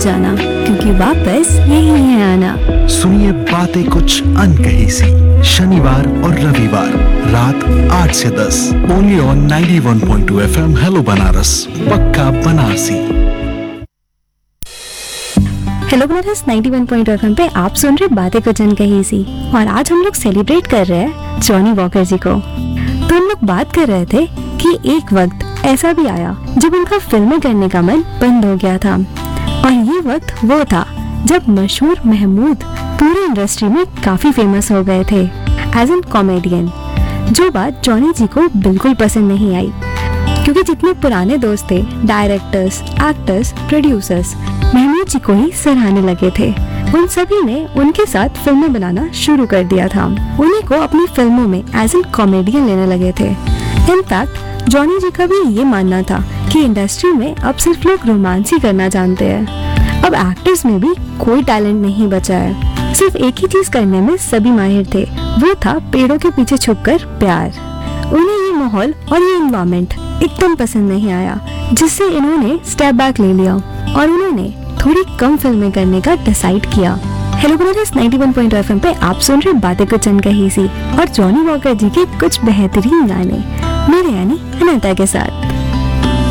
जाना, क्योंकि वापस यही है आना। सुनिए बातें कुछ अनकही सी, शनिवार और रविवार रात 8 से 10 only on 91.2 FM hello Banaras, पक्का बनारसी। हेलो बनारस 91.2 FM पे आप सुन रहे बातें कुछ अनकही सी, और आज हम लोग सेलिब्रेट कर रहे हैं जॉनी वॉकर जी को। तो हम लोग बात कर रहे थे कि एक वक्त ऐसा भी आया जब उनका फिल्में करने का मन बंद हो गया था, और ये वक्त वो था जब मशहूर महमूद पूरी इंडस्ट्री में काफी फेमस हो गए थे एज एन कॉमेडियन। जो बात जॉनी जी को बिल्कुल पसंद नहीं आई, क्योंकि जितने पुराने दोस्त थे, डायरेक्टर्स, एक्टर्स, प्रोड्यूसर्स, महमूद जी को ही सराहने लगे थे। उन सभी ने उनके साथ फिल्में बनाना शुरू कर दिया था, उन्हीं को अपनी फिल्मों में एज एन कॉमेडियन लेने लगे थे। इनफैक्ट जॉनी जी का भी ये मानना था कि इंडस्ट्री में अब सिर्फ लोग रोमांस ही करना जानते हैं, अब एक्टर्स में भी कोई टैलेंट नहीं बचा है। सिर्फ एक ही चीज करने में सभी माहिर थे, वो था पेड़ों के पीछे छुपकर प्यार। उन्हें ये माहौल और ये एनवायरनमेंट एकदम पसंद नहीं आया, जिससे इन्होंने स्टेप बैक ले लिया और उन्होंने थोड़ी कम फिल्में करने का डिसाइड किया। हेलो बनारस 91.2 FM पे आप सुन रहे बातें कुछ अनकही सी, और जॉनी वॉकर जी के कुछ बेहतरीन गाने मेरे यानी अनंता के साथ।